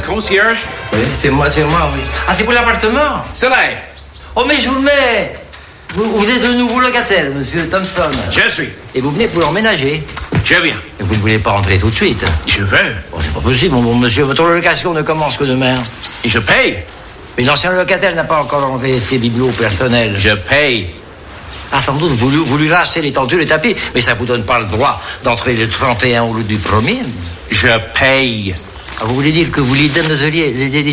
concierge? Oui, c'est moi, oui. Ah, c'est pour l'appartement? Soleil. Oh, mais je vous le mets. Vous êtes le nouveau locataire, monsieur Thompson. Je suis. Et vous venez pour emménager. Je viens. Et vous ne voulez pas rentrer tout de suite? Je veux. Oh, c'est pas possible, mon bon monsieur. Votre location ne commence que demain. Et je paye. Mais l'ancien locataire n'a pas encore enlevé ses bibelots personnels. Je paye. Ah, sans doute, vous lui rachetez les tentures et les tapis, mais ça vous donne pas le droit d'entrer le 31 au lieu du 1er. Je paye. Ah, vous voulez dire que vous l'indemnisez,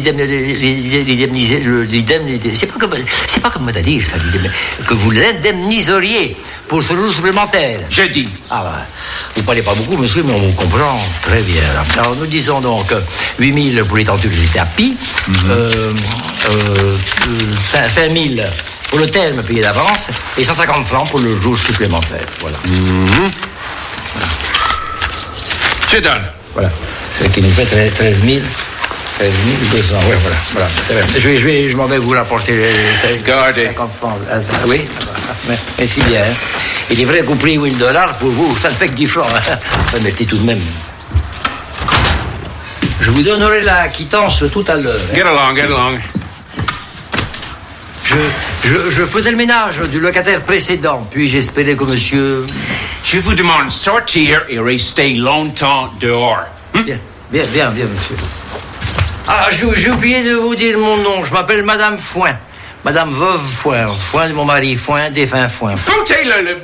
c'est pas comme à dire ça, que vous l'indemniseriez pour ce jour supplémentaire. Je dis. Ah, bah, vous parlez pas beaucoup, monsieur, mais on vous comprend très bien. Alors, nous disons donc 8 000 pour les tentures et les tapis, 5 000 pour le terme payé d'avance et 150 francs pour le jour supplémentaire. Voilà. Voilà. Je donne. Voilà. Ce qui nous fait 13 200. Oui, voilà. Je m'en vais vous rapporter les Gardez. 50 francs. Oui, merci bien. Il est vrai qu'au prix $8 pour vous, ça ne fait que 10 francs. Enfin, merci tout de même. Je vous donnerai la quittance tout à l'heure. Get along. Je faisais le ménage du locataire précédent, puis j'espérais que monsieur... Je vous demande de sortir et rester longtemps dehors. Bien, monsieur. Ah, j'ai oublié de vous dire mon nom. Je m'appelle Madame Foin. Madame Veuve Foin. Foin de mon mari Foin, défunt Foin. Foutez le...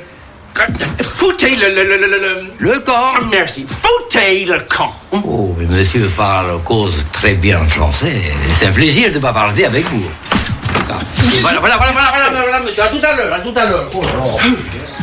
Le camp. Merci. Foutez le camp. Oh, mais monsieur parle cause très bien français. C'est un plaisir de bavarder avec vous. Voilà, monsieur. À tout à l'heure. Oh,